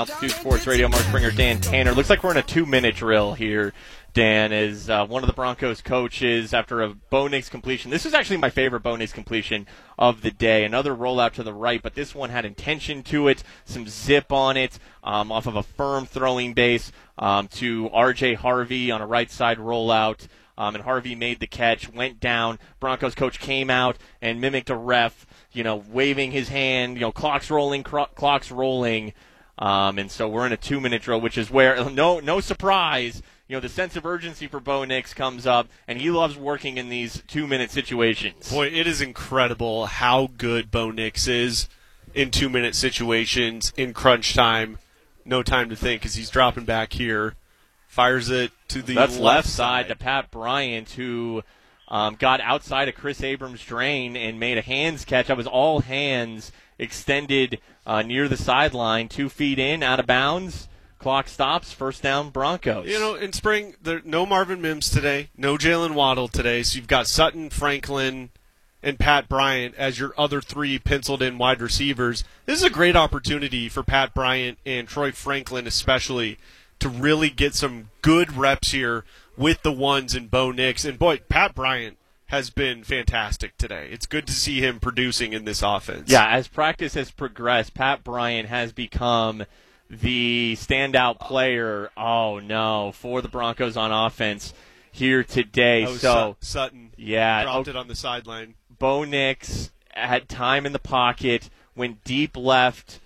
Altitude Sports Radio, Mark Springer, Dan Tanner. Looks like we're in a 2-minute drill here, Dan, as one of the Broncos coaches after a Bo Nix completion. This is actually my favorite Bo Nix completion of the day. Another rollout to the right, but this one had intention to it, some zip on it, off of a firm throwing base to R.J. Harvey on a right side rollout. And Harvey made the catch, went down. Broncos coach came out and mimicked a ref, waving his hand, clock's rolling. And so we're in a 2-minute drill, which is where, no surprise, the sense of urgency for Bo Nix comes up, and he loves working in these 2-minute situations. Boy, it is incredible how good Bo Nix is in 2-minute situations, in crunch time. No time to think as he's dropping back here. Fires it to the left side to Pat Bryant, who got outside of Chris Abrams' drain and made a hands catch. That was all hands extended near the sideline, 2 feet in, out of bounds. Clock stops, first down Broncos. In spring, no Marvin Mims today, no Jalen Waddle today, so you've got Sutton, Franklin, and Pat Bryant as your other 3 penciled-in wide receivers. This is a great opportunity for Pat Bryant and Troy Franklin especially to really get some good reps here with the ones in Bo Nix. And, boy, Pat Bryant has been fantastic today. It's good to see him producing in this offense. Yeah, as practice has progressed, Pat Bryant has become the standout player, for the Broncos on offense here today. Sutton yeah, dropped it on the sideline. Bo Nix had time in the pocket, went deep left,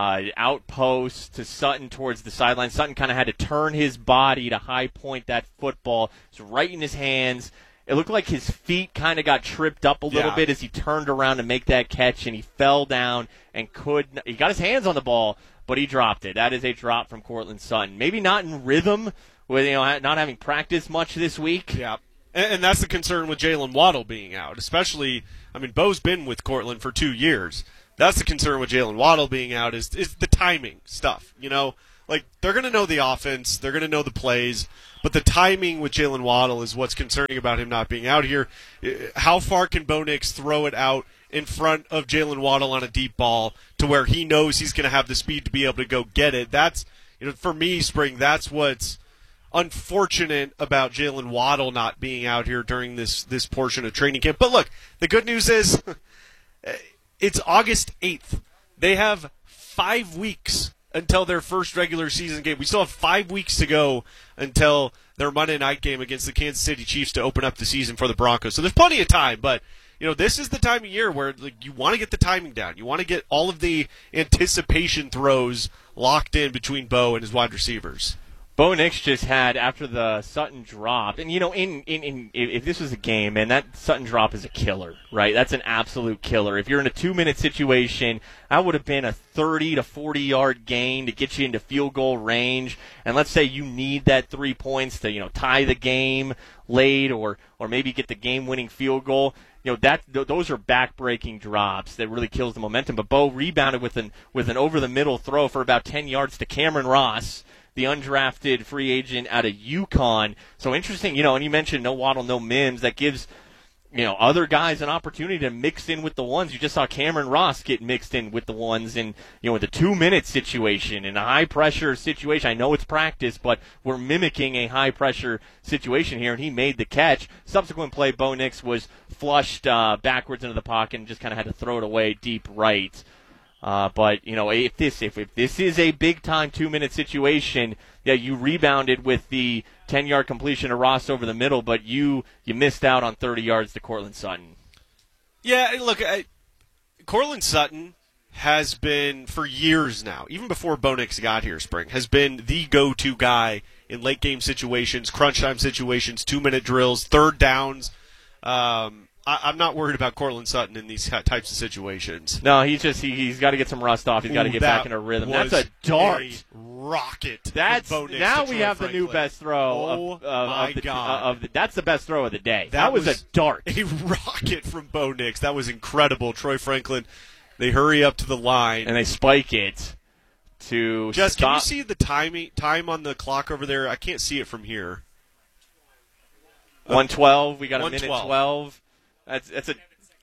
outpost to Sutton towards the sideline. Sutton kind of had to turn his body to high point that football. It was right in his hands. It looked like his feet kind of got tripped up a little bit as he turned around to make that catch, and he fell down and he got his hands on the ball, but he dropped it. That is a drop from Courtland Sutton. Maybe not in rhythm with not having practiced much this week. Yeah. And that's the concern with Jalen Waddle being out, especially, Bo's been with Courtland for 2 years. That's the concern with Jalen Waddle being out is the timing stuff. They're going to know the offense, they're going to know the plays, but the timing with Jalen Waddle is what's concerning about him not being out here. How far can Bo Nix throw it out in front of Jalen Waddle on a deep ball to where he knows he's going to have the speed to be able to go get it? That's, for me, Spring, that's what's unfortunate about Jalen Waddle not being out here during this portion of training camp. But look, the good news is it's August 8th. They have 5 weeks until their first regular season game. We still have 5 weeks to go until their Monday night game against the Kansas City Chiefs to open up the season for the Broncos. So there's plenty of time, but this is the time of year where you want to get the timing down. You want to get all of the anticipation throws locked in between Bo and his wide receivers. Bo Nix just had, after the Sutton drop, and if this was a game, and that Sutton drop is a killer, right? That's an absolute killer. If you're in a 2-minute situation, that would have been a 30 to 40-yard gain to get you into field goal range. And let's say you need that 3 points to, tie the game late or maybe get the game-winning field goal. Those are back-breaking drops that really kills the momentum. But Bo rebounded with an over-the-middle throw for about 10 yards to Cameron Ross, the undrafted free agent out of UConn. So interesting, and you mentioned no Waddle, no Mims. That gives, other guys an opportunity to mix in with the ones. You just saw Cameron Ross get mixed in with the ones in, with a 2-minute situation, in a high-pressure situation. I know it's practice, but we're mimicking a high-pressure situation here, and he made the catch. Subsequent play, Bo Nix was flushed backwards into the pocket and just kind of had to throw it away deep right. But if this is a big time 2-minute situation, you rebounded with the 10-yard completion to Ross over the middle, but you missed out on 30 yards to Courtland Sutton. Yeah, look, Courtland Sutton has been for years now, even before Bo Nix got here, Spring, has been the go-to guy in late game situations, crunch time situations, 2-minute drills, third downs. I'm not worried about Courtland Sutton in these types of situations. No, he's got to get some rust off. He's got to get back in a rhythm. That's a dart. Rocket. That's now we have the new best throw. That's the best throw of the day. That was a dart. A rocket from Bo Nix. That was incredible. Troy Franklin. They hurry up to the line and they spike it to Jess, stop. Can you see the time on the clock over there? I can't see it from here. 1:12. We got a minute 12. That's a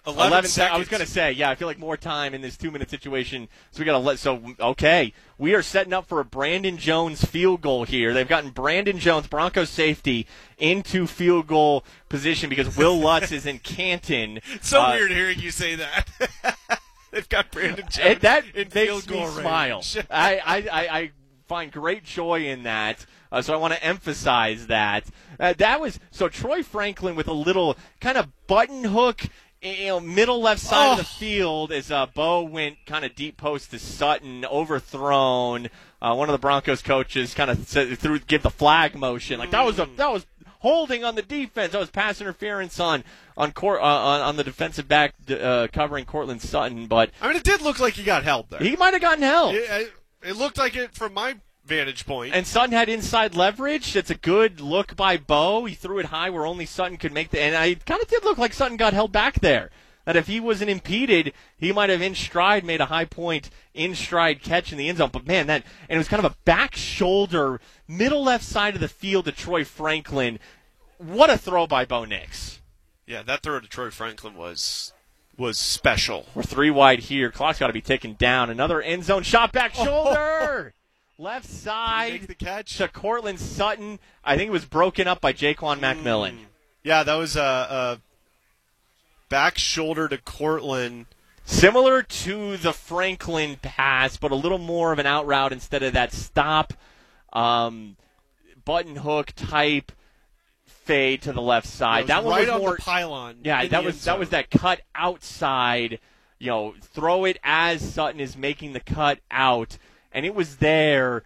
11 seconds. I was going to say, yeah, I feel like more time in this 2-minute situation. So we got to okay, we are setting up for a Brandon Jones field goal here. They've gotten Brandon Jones, Broncos safety, into field goal position because Will Lutz is in Canton. It's so weird hearing you say that. They've got Brandon Jones that in makes field goal me smile. range. I find great joy in that. So I want to emphasize that. That was so Troy Franklin with a little kind of button hook, middle left side of the field as Bo went kind of deep post to Sutton, overthrown. One of the Broncos coaches kind of give the flag motion like that was holding on the defense. That was pass interference on the defensive back covering Cortland Sutton. But I mean, it did look like he got held there. He might have gotten held. It looked like it from my vantage point. And Sutton had inside leverage. It's a good look by Bo. He threw it high where only Sutton could make and I kind of did look like Sutton got held back there. That if he wasn't impeded, he might have in stride made a high point in stride catch in the end zone. But man, and it was kind of a back shoulder, middle left side of the field to Troy Franklin. What a throw by Bo Nix. Yeah, that throw to Troy Franklin was special. We're 3 wide here. Clock's got to be taken down. Another end zone shot back shoulder. Left side the catch to Cortland Sutton. I think it was broken up by Jaquan McMillan. Yeah, that was a back shoulder to Cortland. Similar to the Franklin pass, but a little more of an out route instead of that stop button hook type fade to the left side. That was right on the pylon. Yeah, that was that cut outside. Throw it as Sutton is making the cut out. And it was there.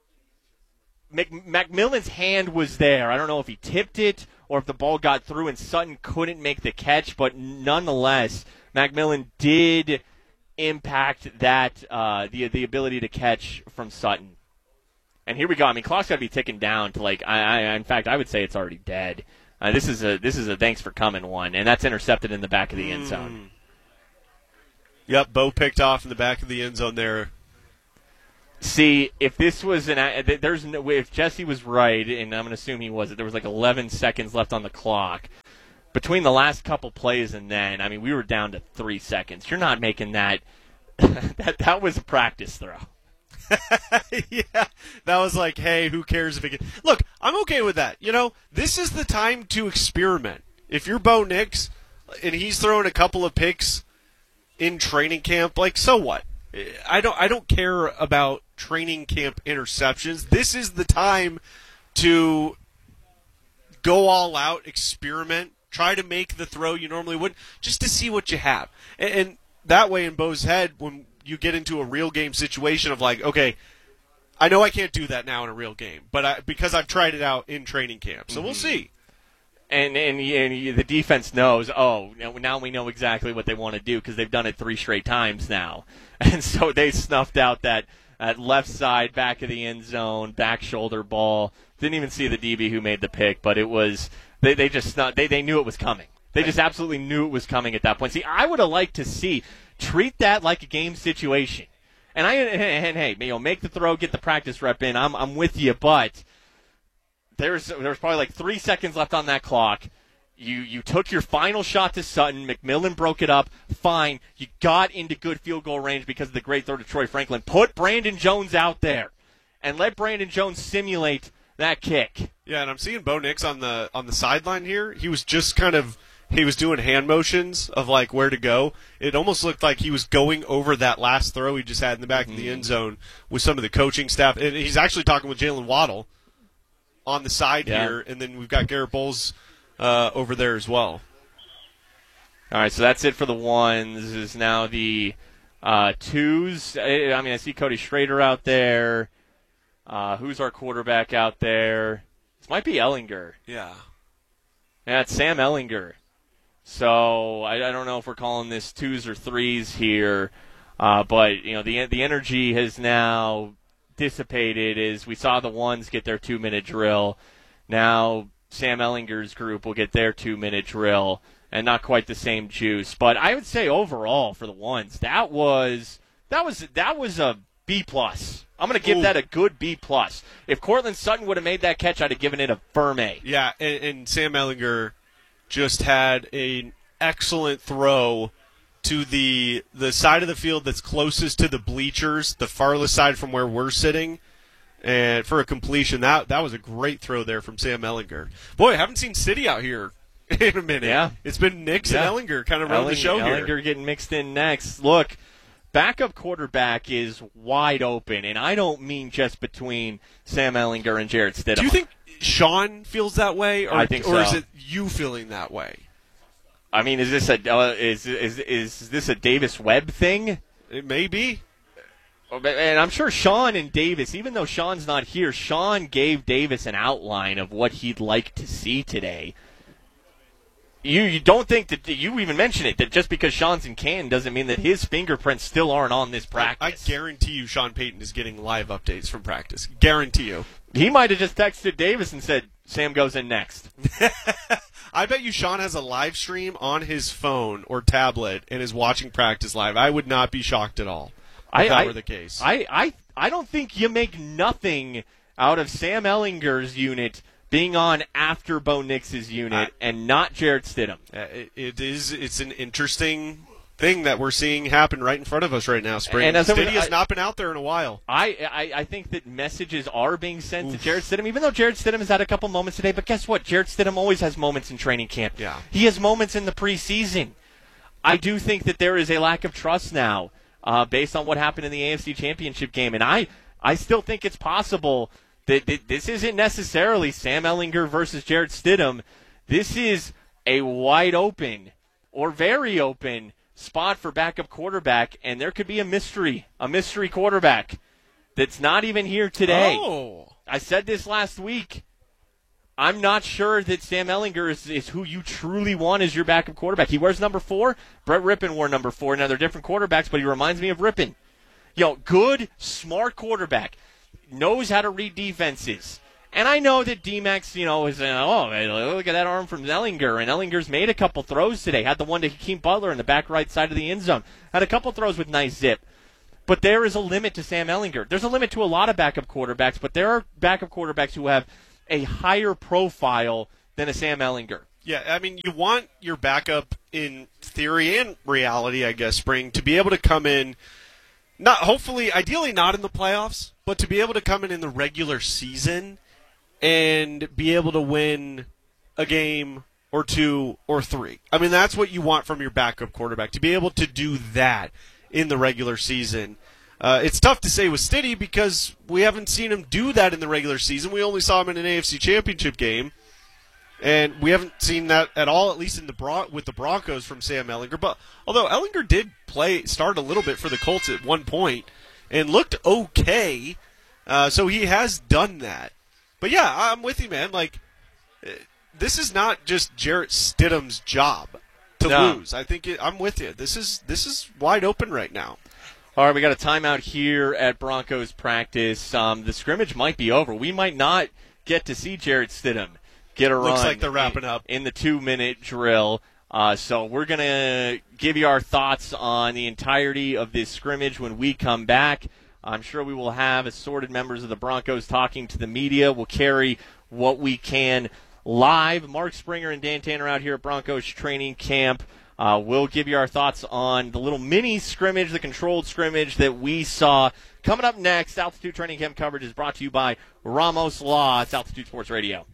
McMillan's hand was there. I don't know if he tipped it or if the ball got through and Sutton couldn't make the catch, but nonetheless, McMillan did impact that the ability to catch from Sutton. And here we go. I mean, clock's got to be ticking down to in fact, I would say it's already dead. This is a thanks for coming one, and that's intercepted in the back of the end zone. Yep, Bo picked off in the back of the end zone there. See, if this was if Jesse was right, and I'm going to assume he was, there was 11 seconds left on the clock. Between the last couple plays and then, I mean, we were down to 3 seconds. You're not making that. That was a practice throw. Yeah, that was like, hey, who cares if it can. Look, I'm okay with that. This is the time to experiment. If you're Bo Nix and he's throwing a couple of picks in training camp, so what? I don't care about training camp interceptions. This is the time to go all out, experiment, try to make the throw you normally wouldn't, just to see what you have. And that way in Bo's head, when you get into a real game situation of okay, I know I can't do that now in a real game, but because I've tried it out in training camp, so we'll see. And the defense knows, now we know exactly what they want to do because they've done it 3 straight times now. And so they snuffed out that left side, back of the end zone, back shoulder ball. Didn't even see the DB who made the pick, but it was they just they knew it was coming. They just absolutely knew it was coming at that point. See, I would have liked to treat that like a game situation. And hey, make the throw, get the practice rep in. I'm with you, but there's probably 3 seconds left on that clock. You took your final shot to Sutton. McMillan broke it up. Fine. You got into good field goal range because of the great throw to Troy Franklin. Put Brandon Jones out there and let Brandon Jones simulate that kick. Yeah, and I'm seeing Bo Nix on the sideline here. He was just he was doing hand motions of where to go. It almost looked like he was going over that last throw he just had in the back of the end zone with some of the coaching staff. And he's actually talking with Jalen Waddle on the side here, and then we've got Garrett Bowles over there as well. All right, so that's it for the ones. Is now the twos. I mean, I see Cody Schrader out there. Who's our quarterback out there? This might be Ellinger. Yeah, it's Sam Ellinger. So I don't know if we're calling this twos or threes here, but the energy has now dissipated as we saw the ones get their 2-minute drill. Now Sam Ellinger's group will get their 2-minute drill, and not quite the same juice. But I would say overall for the ones, that was a B+. I'm going to give that a good B+. If Cortland Sutton would have made that catch, I'd have given it a firm A. Yeah, and Sam Ellinger just had an excellent throw to the side of the field that's closest to the bleachers, the farthest side from where we're sitting, and for a completion. That was a great throw there from Sam Ehlinger. Boy, I haven't seen City out here in a minute. Yeah. It's been Nix and Ehlinger kind of running the show here. Ehlinger getting mixed in next. Look, backup quarterback is wide open, and I don't mean just between Sam Ehlinger and Jarrett Stidham. Do you think Sean feels that way, or, I think so. Or is it you feeling that way? I mean, is this a Davis Webb thing? It may be. And I'm sure Sean and Davis, even though Sean's not here, Sean gave Davis an outline of what he'd like to see today. You don't think that you even mentioned it, that just because Sean's in Canton doesn't mean that his fingerprints still aren't on this practice. I guarantee you Sean Payton is getting live updates from practice. Guarantee you. He might have just texted Davis and said, Sam goes in next. I bet you Sean has a live stream on his phone or tablet and is watching practice live. I would not be shocked at all if that were the case. I don't think you make nothing out of Sam Ehlinger's unit being on after Bo Nix's unit and not Jarrett Stidham. It's an interesting thing that we're seeing happen right in front of us right now. Spring Stidham has not been out there in a while. I think that messages are being sent to Jarrett Stidham, even though Jarrett Stidham has had a couple moments today. But guess what? Jarrett Stidham always has moments in training camp. Yeah. He has moments in the preseason. I do think that there is a lack of trust now based on what happened in the AFC Championship game. And I still think it's possible that this isn't necessarily Sam Ehlinger versus Jarrett Stidham. This is a wide open or very open spot for backup quarterback, and there could be a mystery quarterback that's not even here today. Oh. I said this last week. I'm not sure that Sam Ehlinger is who you truly want as your backup quarterback. He wears number 4. Brett Rippon wore number 4. Now, they're different quarterbacks, but he reminds me of Rippon. Good, smart quarterback. Knows how to read defenses. And I know that D-Max, is, look at that arm from Ehlinger. And Ehlinger's made a couple throws today. Had the one to Hakeem Butler in the back right side of the end zone. Had a couple throws with nice zip. But there is a limit to Sam Ehlinger. There's a limit to a lot of backup quarterbacks, but there are backup quarterbacks who have a higher profile than a Sam Ehlinger. Yeah, I mean, you want your backup in theory and reality, I guess, Spring, to be able to come in, ideally not in the playoffs, but to be able to come in the regular season and be able to win a game or 2 or 3. I mean, that's what you want from your backup quarterback, to be able to do that in the regular season. It's tough to say with Stiddy because we haven't seen him do that in the regular season. We only saw him in an AFC Championship game, and we haven't seen that at all, at least with the Broncos from Sam Ehlinger. But although Ehlinger did start a little bit for the Colts at one point and looked okay, so he has done that. But yeah, I'm with you, man. Like, this is not just Jarrett Stidham's job to lose. I think I'm with you. This is wide open right now. All right, we got a timeout here at Broncos practice. The scrimmage might be over. We might not get to see Jarrett Stidham get a run. Looks like they're wrapping up in the 2-minute drill. So we're going to give you our thoughts on the entirety of this scrimmage when we come back. I'm sure we will have assorted members of the Broncos talking to the media. We'll carry what we can live. Mark Springer and Dan Tanner out here at Broncos training camp. We'll give you our thoughts on the little mini scrimmage, the controlled scrimmage that we saw. Coming up next, Altitude Training Camp coverage is brought to you by Ramos Law. It's Altitude Sports Radio.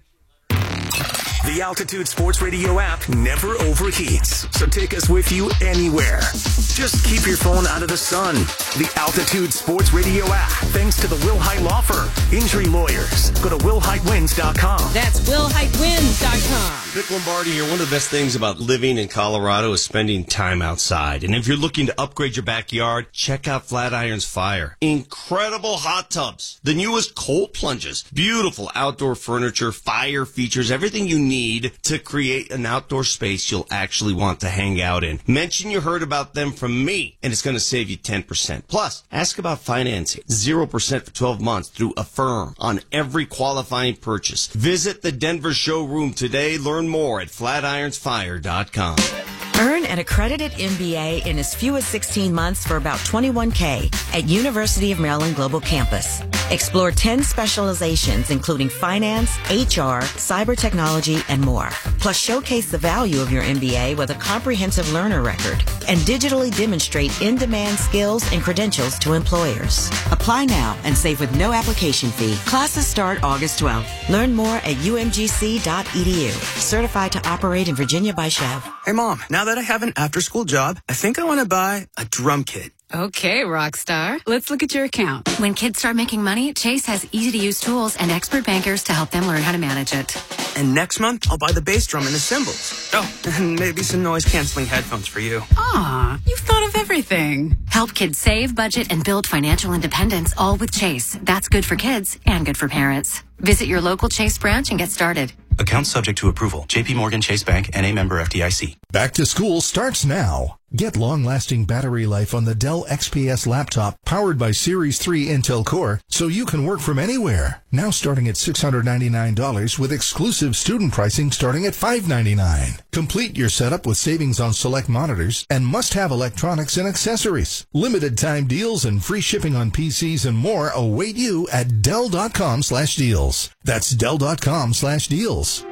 The Altitude Sports Radio app never overheats, so take us with you anywhere. Just keep your phone out of the sun. The Altitude Sports Radio app, thanks to the Wilhite Law Firm. Injury lawyers. Go to WilhiteWins.com. That's WilhiteWins.com. Vic Lombardi here. One of the best things about living in Colorado is spending time outside. And if you're looking to upgrade your backyard, check out Flatirons Fire. Incredible hot tubs. The newest cold plunges. Beautiful outdoor furniture, fire features, everything you need to create an outdoor space you'll actually want to hang out in. Mention you heard about them from me, and it's going to save you 10%. Plus, ask about financing. 0% for 12 months through Affirm on every qualifying purchase. Visit the Denver showroom today. Learn more at flatironsfire.com. Earn an accredited MBA in as few as 16 months for about $21K at University of Maryland Global Campus. Explore 10 specializations, including finance, HR, cyber technology, and more. Plus, showcase the value of your MBA with a comprehensive learner record and digitally demonstrate in-demand skills and credentials to employers. Apply now and save with no application fee. Classes start August 12th. Learn more at umgc.edu. Certified to operate in Virginia by Chev. Hey, Mom, now that I have an after-school job, I think I want to buy a drum kit. Okay, Rockstar. Let's look at your account. When kids start making money, Chase has easy-to-use tools and expert bankers to help them learn how to manage it. And next month, I'll buy the bass drum and the cymbals. Oh, and maybe some noise-canceling headphones for you. Aw, you've thought of everything. Help kids save, budget, and build financial independence, all with Chase. That's good for kids and good for parents. Visit your local Chase branch and get started. Account subject to approval. JP Morgan Chase Bank, N.A. member FDIC. Back to school starts now. Get long-lasting battery life on the Dell XPS laptop powered by Series 3 Intel Core so you can work from anywhere. Now starting at $699 with exclusive student pricing starting at $599. Complete your setup with savings on select monitors and must-have electronics and accessories. Limited time deals and free shipping on PCs and more await you at Dell.com/deals. That's Dell.com/deals.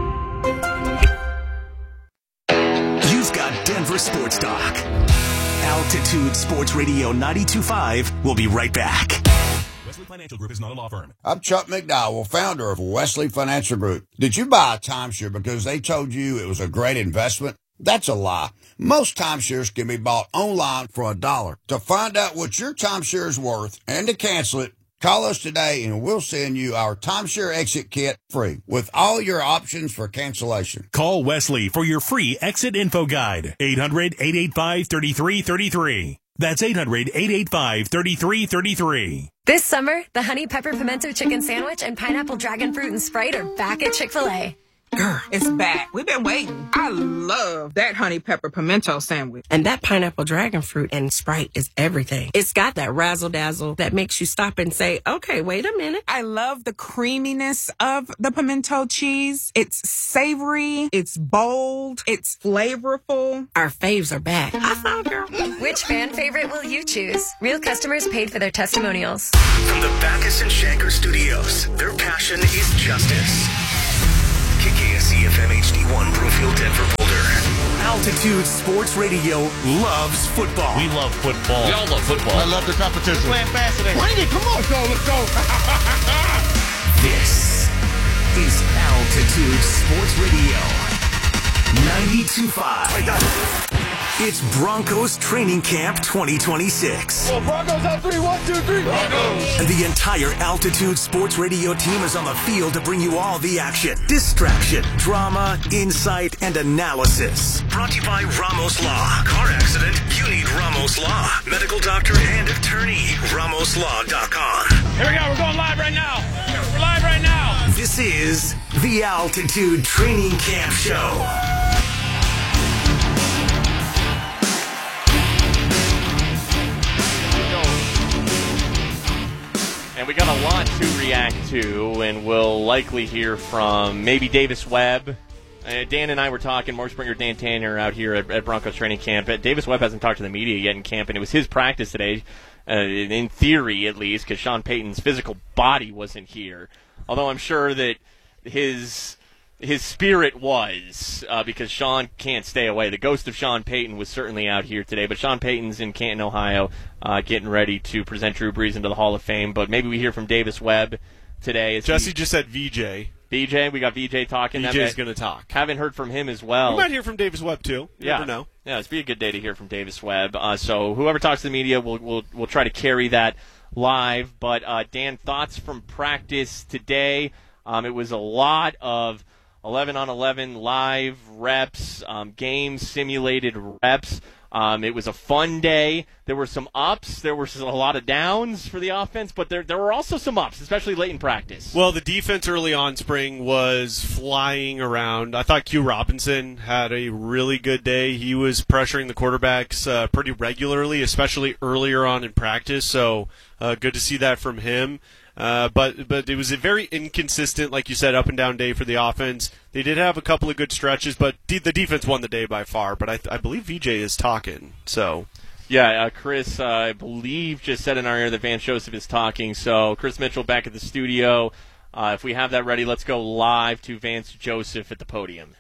You've got Denver Sports Talk. Altitude Sports Radio 92.5. We'll be right back. Wesley Financial Group is not a law firm. I'm Chuck McDowell, founder of Wesley Financial Group. Did you buy a timeshare because they told you it was a great investment? That's a lie. Most timeshares can be bought online for $1. To find out what your timeshare is worth and to cancel it, call us today and we'll send you our timeshare exit kit free with all your options for cancellation. Call Wesley for your free exit info guide. 800-885-3333. That's 800-885-3333. This summer, the Honey Pepper Pimento Chicken Sandwich and Pineapple Dragon Fruit and Sprite are back at Chick-fil-A. Girl, it's back. We've been waiting. I love that honey pepper pimento sandwich. And that pineapple dragon fruit and Sprite is everything. It's got that razzle-dazzle that makes you stop and say, okay, wait a minute. I love the creaminess of the pimento cheese. It's savory. It's bold. It's flavorful. Our faves are back. I found her. Which fan favorite will you choose? Real customers paid for their testimonials. From the Backus and Shanker Studios, their passion is justice. KKSE-FM HD1 Brookfield, Denver, Boulder. Altitude Sports Radio loves football. We love football. We all love football. I love the competition. We're playing fast today. Bring it. Come on. Let's go. This is Altitude Sports Radio 92.5. It's Broncos Training Camp 2026. Well, Broncos on 3, 1, 2, 3. Broncos. And the entire Altitude Sports Radio team is on the field to bring you all the action, distraction, drama, insight, and analysis. Brought to you by Ramos Law. Car accident? You need Ramos Law. Medical doctor and attorney. RamosLaw.com. Here we go. We're going live right now. We're live right now. This is the Altitude Training Camp Show. And we got a lot to react to, and we'll likely hear from maybe Davis Webb. Dan and I were talking, Mark Springer, Dan Tanner out here at Broncos training camp. Davis Webb hasn't talked to the media yet in camp, and it was his practice today, in theory at least, because Sean Payton's physical body wasn't here. Although I'm sure that his spirit was, because Sean can't stay away. The ghost of Sean Payton was certainly out here today, but Sean Payton's in Canton, Ohio, getting ready to present Drew Brees into the Hall of Fame. But maybe we hear from Davis Webb today. Jesse just said VJ. VJ, we got VJ talking. VJ's going to talk. Haven't heard from him as well. We might hear from Davis Webb too. You never know. Yeah, it's be a good day to hear from Davis Webb. So whoever talks to the media, we'll try to carry that live. But Dan, thoughts from practice today? It was a lot of 11-on-11 live reps, game simulated reps. It was a fun day. There were some ups. There were a lot of downs for the offense, but there were also some ups, especially late in practice. Well, the defense early on spring was flying around. I thought Q Robinson had a really good day. He was pressuring the quarterbacks pretty regularly, especially earlier on in practice, so good to see that from him. But it was a very inconsistent, like you said, up and down day for the offense. They did have a couple of good stretches, but the defense won the day by far. But I believe VJ is talking. So Yeah, Chris, I believe, just said in our ear that Vance Joseph is talking. So, Chris Mitchell back at the studio. If we have that ready, let's go live to Vance Joseph at the podium.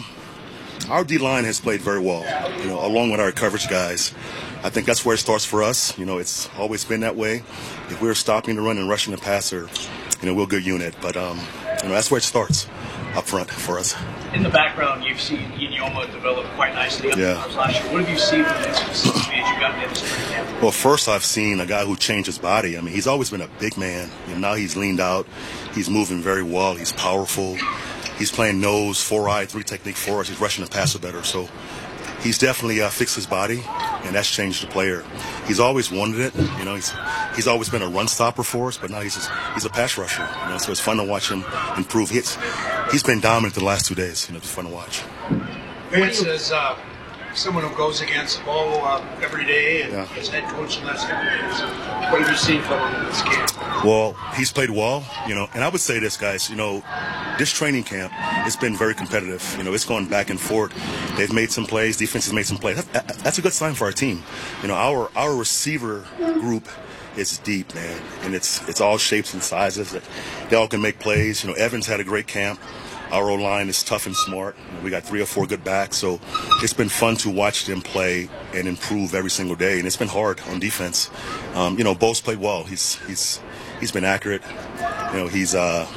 Our D-line has played very well, along with our coverage guys. I think that's where it starts for us. It's always been that way. If we're stopping the run and rushing the passer, we're a good unit. But, that's where it starts up front for us. In the background, you've seen Inyoma develop quite nicely up last year. What have you seen from him specifically as you got into this training camp? Well, first I've seen a guy who changed his body. I mean, he's always been a big man. Now he's leaned out. He's moving very well. He's powerful. He's playing nose, 4-eye, 3 technique for us. He's rushing the passer better. So he's definitely fixed his body, and that's changed the player. He's always wanted it. He's always been a run stopper for us, but now he's a pass rusher. So it's fun to watch him improve. He's been dominant the last 2 days. It's fun to watch. Vance is someone who goes against the ball every day and is head coach the last couple of days. What have you seen from him in this game? Well, he's played well, and I would say this, guys, this training camp, it's been very competitive. It's gone back and forth. They've made some plays. Defense has made some plays. That's a good sign for our team. Our receiver group is deep, man, and it's all shapes and sizes. They all can make plays. Evans had a great camp. Our O-line is tough and smart. We got 3 or 4 good backs, so it's been fun to watch them play and improve every single day. And it's been hard on defense. Bo's played well. He's been accurate. He's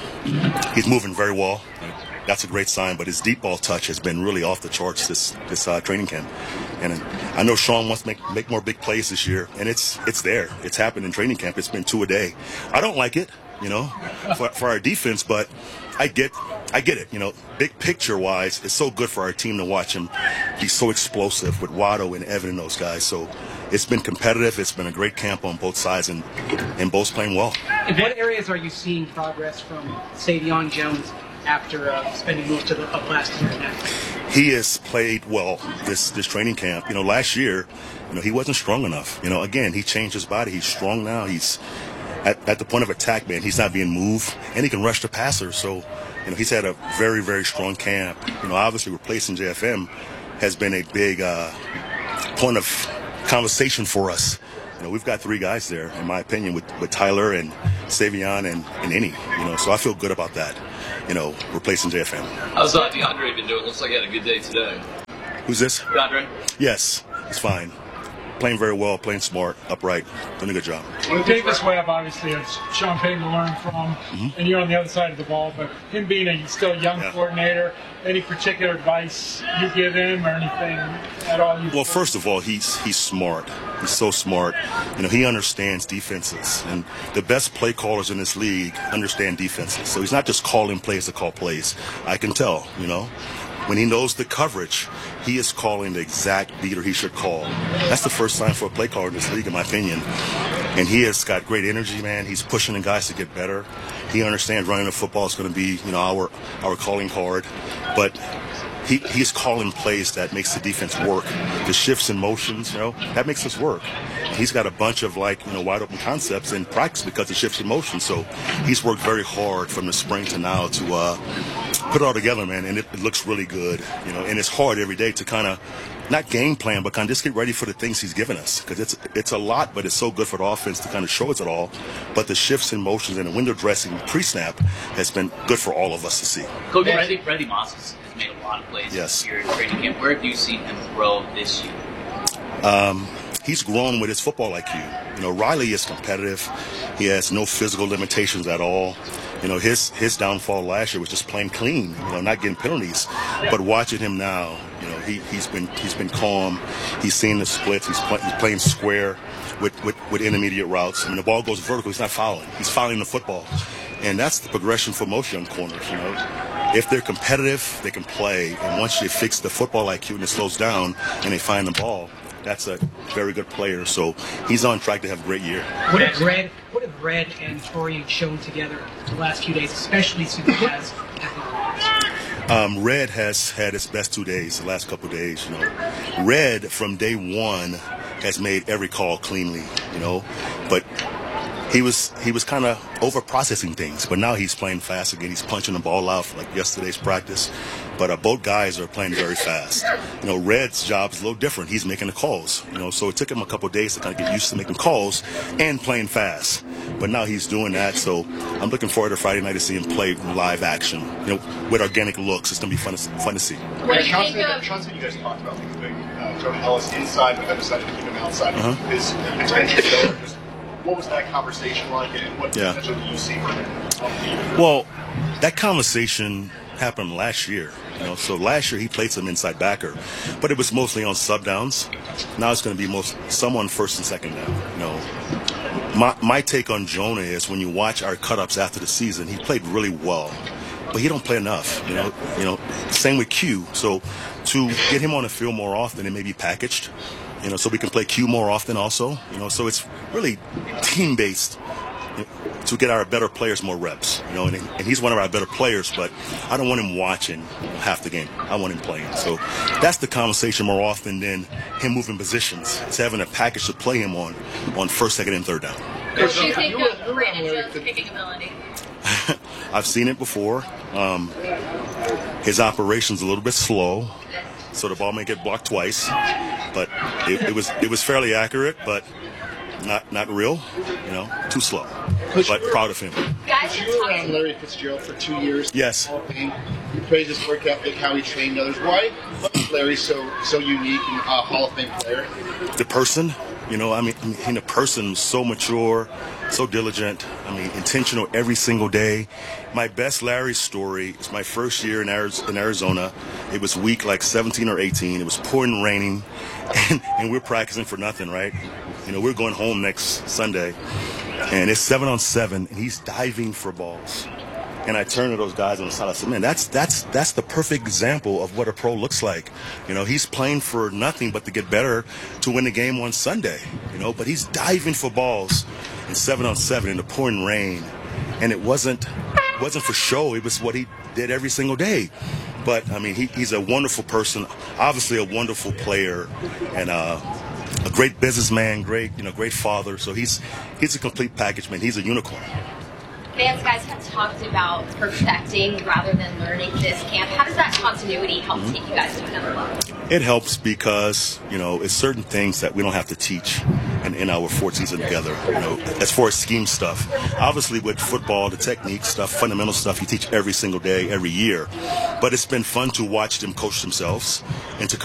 moving very well. That's a great sign. But his deep ball touch has been really off the charts this training camp. And I know Sean wants to make more big plays this year, and it's there. It's happened in training camp. It's been 2 a day. I don't like it, for our defense, but I get it. Big picture wise, it's so good for our team to watch him be so explosive with Watto and Evan and those guys. So it's been competitive. It's been a great camp on both sides, and both playing well. In what areas are you seeing progress from Savion Jones after spending most of last year now? He has played well this training camp. Last year, he wasn't strong enough. Again, he changed his body. He's strong now. He's at the point of attack, man. He's not being moved, and he can rush the passer. So, he's had a very, very strong camp. Obviously replacing JFM has been a big point of conversation for us. We've got 3 guys there, in my opinion, with Tyler and Savion and Innie. So I feel good about that. Replacing JFM. How's DeAndre been doing? Looks like he had a good day today. Who's this? DeAndre? Yes, he's fine. Playing very well, playing smart, upright, doing a good job. Well, Davis Webb obviously has Sean Payton to learn from, and you're on the other side of the ball, but him being a still young coordinator, any particular advice you give him or anything at all? Well, first of all, he's smart. He's so smart. He understands defenses, and the best play callers in this league understand defenses. So he's not just calling plays to call plays. I can tell, When he knows the coverage, he is calling the exact beater he should call. That's the first sign for a play caller in this league, in my opinion. And he has got great energy, man. He's pushing the guys to get better. He understands running the football is going to be, our calling card. But he's calling plays that makes the defense work. The shifts and motions, that makes us work. He's got a bunch of wide open concepts in practice because of shifts and motions. So he's worked very hard from the spring to now to put it all together, man, and it looks really good, and it's hard every day to kind of not game plan, but kind of just get ready for the things he's given us, because it's a lot, but it's so good for the offense to kind of show us it all. But the shifts and motions and the window dressing pre-snap has been good for all of us to see. Coach, Randy Moss has made a lot of plays this year in training camp. Where have you seen him grow this year? He's grown with his football IQ. Riley is competitive. He has no physical limitations at all. His downfall last year was just playing clean, not getting penalties. But watching him now, he's been calm. He's seen the splits. He's playing square with intermediate routes. The ball goes vertical. He's not fouling. He's fouling the football. And that's the progression for most young corners, If they're competitive, they can play. And once you fix the football IQ and it slows down and they find the ball, that's a very good player. So he's on track to have a great year. What have Red and Torian shown together the last few days, especially since he has Red has had his best 2 days, the last couple of days. Red from day one has made every call cleanly, but he was kind of over processing things. But now he's playing fast again. He's punching the ball out like yesterday's practice. But both guys are playing very fast. Red's job is a little different. He's making the calls. So it took him a couple of days to kind of get used to making calls and playing fast. But now he's doing that. So I'm looking forward to Friday night to see him play live action. With organic looks. It's going to be fun to see. What do you think of? Johnson, you guys talked about Jordan Ellis inside, but then decided to keep him outside. His potential. What was that conversation like, and what potential do you see for him? Well, that conversation happened last year. So last year he played some inside backer, but it was mostly on sub downs. Now it's going to be someone first and second down. My take on Jonah is when you watch our cut-ups after the season, he played really well, but he don't play enough. Same with Q. So to get him on the field more often, it may be packaged. So we can play Q more often also. So it's really team-based to get our better players more reps. And he's one of our better players, but I don't want him watching half the game. I want him playing. So that's the conversation more often than him moving positions. It's having a package to play him on first, second, and third down. What do you think of Brandon Jones' kicking ability? I've seen it before. His operation's a little bit slow, so the ball may get blocked twice. But it was fairly accurate, but not real. Too slow. But proud of him. Guys, you were around Larry Fitzgerald for 2 years. Yes. You praise his work ethic, how he trained others. Why is Larry so unique and a Hall of Fame player? The person. The person was so mature, so diligent, intentional every single day. My best Larry story is my first year in Arizona. It was week like 17 or 18. It was pouring, raining, and we're practicing for nothing, right? We're going home next Sunday, and it's 7-on-7, and he's diving for balls. And I turned to those guys on the side. I said, man, that's the perfect example of what a pro looks like. He's playing for nothing but to get better to win the game on Sunday. But he's diving for balls in 7-on-7 in the pouring rain. And it wasn't for show. It was what he did every single day. But, he's a wonderful person, obviously a wonderful player, and a great businessman, great father. So he's a complete package, man. He's a unicorn. Vance, guys have talked about perfecting rather than learning this camp. How does that continuity help take you guys to another level? It helps because, it's certain things that we don't have to teach in our 4th season together, as far as scheme stuff. Obviously with football, the technique stuff, fundamental stuff, you teach every single day, every year. But it's been fun to watch them coach themselves and to